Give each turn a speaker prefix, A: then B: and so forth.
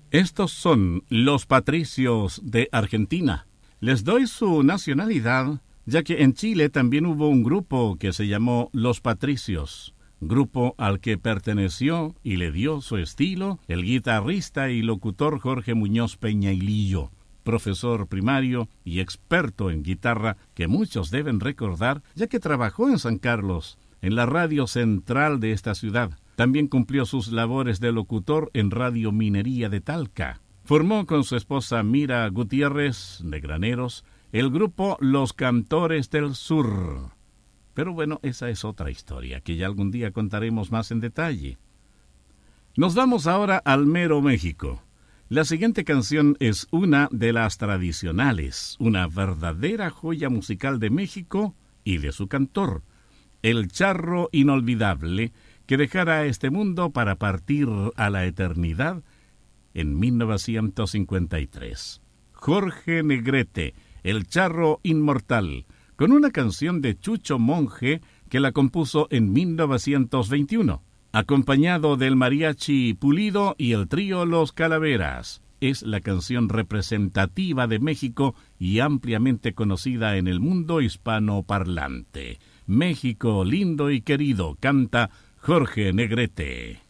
A: Estos son los patricios de Argentina. Les doy su nacionalidad, ya que en Chile también hubo un grupo que se llamó Los Patricios, grupo al que perteneció y le dio su estilo el guitarrista y locutor Jorge Muñoz Peña y Lillo, profesor primario y experto en guitarra que muchos deben recordar, ya que trabajó en San Carlos, en la radio central de esta ciudad. También cumplió sus labores de locutor en Radio Minería de Talca. Formó con su esposa Mira Gutiérrez, de Graneros, el grupo Los Cantores del Sur. Pero bueno, esa es otra historia que ya algún día contaremos más en detalle. Nos vamos ahora al mero México. La siguiente canción es una de las tradicionales, una verdadera joya musical de México y de su cantor, el charro inolvidable que dejara este mundo para partir a la eternidad en 1953. Jorge Negrete, el charro inmortal, con una canción de Chucho Monje que la compuso en 1921, acompañado del mariachi Pulido y el trío Los Calaveras. Es la canción representativa de México y ampliamente conocida en el mundo hispanoparlante. México lindo y querido, canta Jorge Negrete.